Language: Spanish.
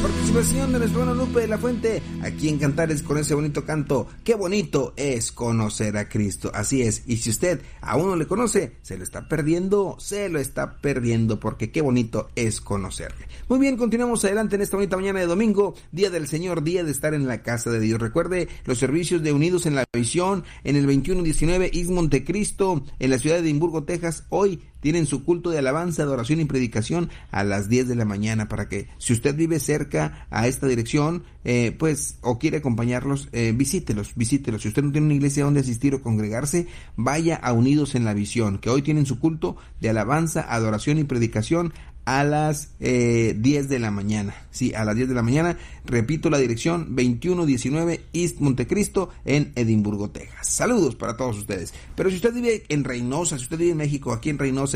participación de nuestro hermano Lupe de la Fuente aquí en Cantares con ese bonito canto. Qué bonito es conocer a Cristo. Así es, y si usted aún no le conoce, se lo está perdiendo, porque qué bonito es conocerle. Muy bien, continuamos adelante en esta bonita mañana de domingo, día del Señor, día de estar en la casa de Dios. Recuerde los servicios de Unidos en la Visión en el 2119 East Montecristo, en la ciudad de Edimburgo, Texas. Hoy tienen su culto de alabanza, adoración y predicación a las 10 de la mañana, para que si usted vive cerca a esta dirección, o quiere acompañarlos, visítelos. Si usted no tiene una iglesia donde asistir o congregarse, vaya a Unidos en la Visión, que hoy tienen su culto de alabanza, adoración y predicación a las 10 de la mañana. Sí, a las 10 de la mañana. Repito la dirección, 2119 East Montecristo en Edimburgo, Texas. Saludos para todos ustedes. Pero si usted vive en Reynosa, si usted vive en México, aquí en Reynosa,